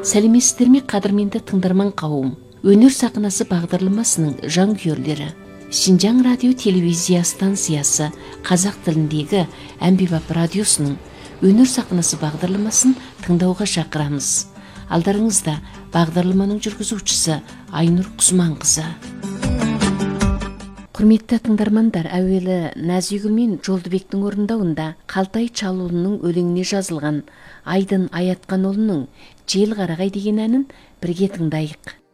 Сәлеметсіздер ме, қадірменді тыңдарман қауым? Өнер сақынасы бағдарламасының жанкүйерлері. Шинжаң радио телевизия станциясы қазақ тіліндегі әмбебап радиосының өнер сақынасы бағдарламасын тыңдауға шақырамыз. Алдарыңызда бағдарламаның жүргізушісі Айнұр Құсманқызы. Құрметті тыңдармандар, әуелі Нәзигүл мен Жолдыбектің орындауында Қалтай Чалуұлының өлеңіне жазылған Айдын Аятқанұлының Жел қарағай деген әнін бірге тыңдайық.